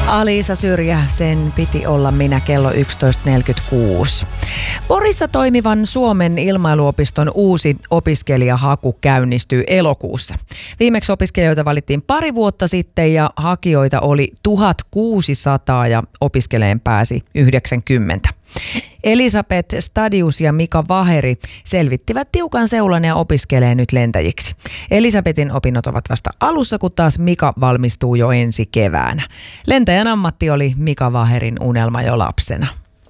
Alisa Syrjä, sen piti olla minä kello 11.46. Porissa toimivan Suomen ilmailuopiston uusi opiskelijahaku käynnistyy elokuussa. Viimeksi opiskelijoita valittiin pari vuotta sitten ja hakijoita oli 1600 ja opiskeleen pääsi 90. Elisabeth Stadius ja Mika Vaheri selvittivät tiukan seulan ja opiskelee nyt lentäjiksi. Elisabetin opinnot ovat vasta alussa, kun taas Mika valmistuu jo ensi keväänä. Lentäjän ammatti oli Mika Vaherin unelma jo lapsena.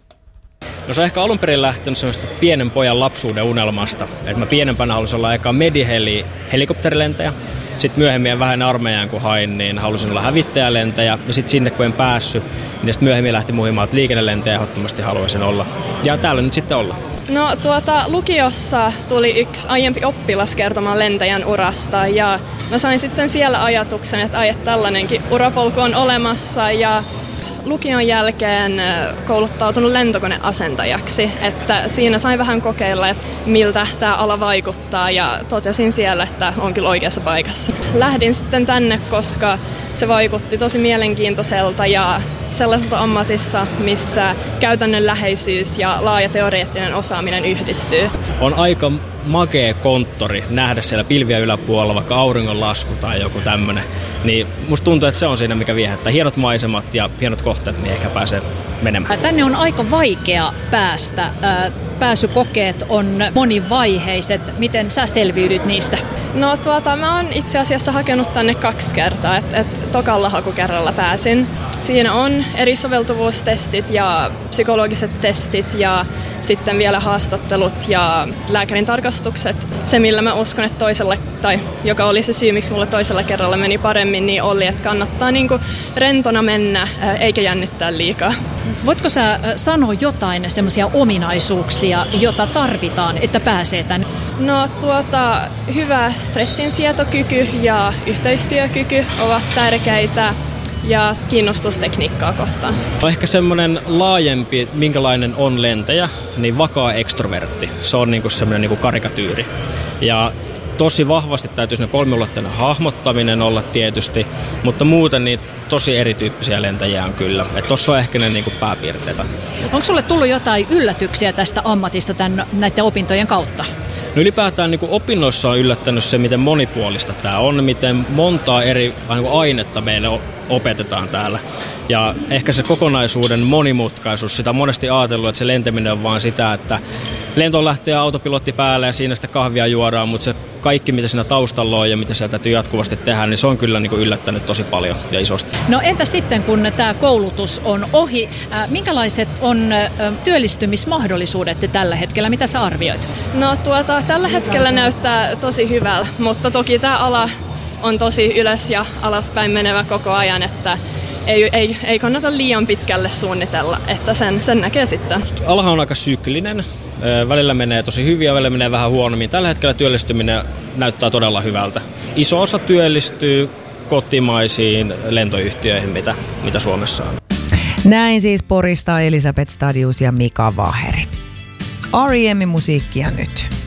No se on ehkä alun perin lähtenyt semmoista pienen pojan lapsuuden unelmasta. Et mä pienempänä halusin olla eka Mediheli-helikopterilentäjä. Sitten myöhemmin vähän armeijaan kun hain, niin halusin olla hävittäjälentäjä. Ja sitten sinne kun en päässyt, niin sitten myöhemmin lähti muhimaan, että liikennelentäjä ehdottomasti haluaisin olla. Ja täällä nyt sitten ollaan. No lukiossa tuli yksi aiempi oppilas kertomaan lentäjän urasta ja mä sain sitten siellä ajatuksen, että tällainenkin urapolku on olemassa ja lukion jälkeen kouluttautunut lentokoneasentajaksi, että siinä sain vähän kokeilla, että miltä tämä ala vaikuttaa ja totesin siellä, että on kyllä oikeassa paikassa. Lähdin sitten tänne, koska se vaikutti tosi mielenkiintoiselta ja sellaisesta ammatissa, missä käytännönläheisyys ja laaja teoreettinen osaaminen yhdistyy. On aika makea konttori nähdä siellä pilviä yläpuolella, vaikka auringonlasku tai joku tämmöinen. Niin musta tuntuu, että se on siinä, mikä viehättää. Hienot maisemat ja hienot kohteet, mihin ehkä pääsee menemään. Tänne on aika vaikea päästä. Pääsykokeet on monivaiheiset. Miten sä selviydyt niistä? No mä oon itse asiassa hakenut tänne 2 kertaa, että tokalla hakukerralla pääsin. Siinä on eri soveltuvuustestit ja psykologiset testit ja sitten vielä haastattelut ja lääkärin tarkastukset. Se, millä mä uskon, että joka oli se syy, miksi mulle toisella kerralla meni paremmin, niin oli, että kannattaa niinku rentona mennä eikä jännittää liikaa. Voitko sä sanoa jotain semmoisia ominaisuuksia, jota tarvitaan, että pääsee tänne? No hyvä stressinsietokyky ja yhteistyökyky ovat tärkeitä. Ja kiinnostustekniikkaa kohtaan. Ehkä semmoinen laajempi, minkälainen on lentäjä, niin vakaa ekstrovertti. Se on niinku semmoinen niinku karikatyyri. Ja tosi vahvasti täytyy sinne kolmiulotteinen hahmottaminen olla tietysti, mutta muuten niin tosi erityyppisiä lentäjiä on kyllä. Että tossa on ehkä ne niinku pääpiirteitä. Onko sulle tullut jotain yllätyksiä tästä ammatista näiden opintojen kautta? No ylipäätään niin opinnoissa on yllättänyt se, miten monipuolista tämä on, miten montaa eri ainetta meille opetetaan täällä. Ja ehkä se kokonaisuuden monimutkaisuus, sitä on monesti ajatellut, että se lentäminen on vaan sitä, että lentoon lähtee autopilotti päälle ja siinä sitä kahvia juodaan, mutta se kaikki, mitä siinä taustalla on ja mitä siellä täytyy jatkuvasti tehdä, niin se on kyllä yllättänyt tosi paljon ja isosti. No entä sitten, kun tämä koulutus on ohi, minkälaiset on työllistymismahdollisuudet tällä hetkellä? Mitä sä arvioit? No tällä hetkellä näyttää tosi hyvältä, mutta toki tämä ala on tosi ylös ja alaspäin menevä koko ajan, että ei kannata liian pitkälle suunnitella, että sen näkee sitten. Alahan on aika syklinen. Välillä menee tosi hyvin ja välillä menee vähän huonommin. Tällä hetkellä työllistyminen näyttää todella hyvältä. Iso osa työllistyy kotimaisiin lentoyhtiöihin, mitä Suomessa on. Näin siis Porista Elisabeth Stadius ja Mika Vaheri. R.E.M. musiikkia nyt.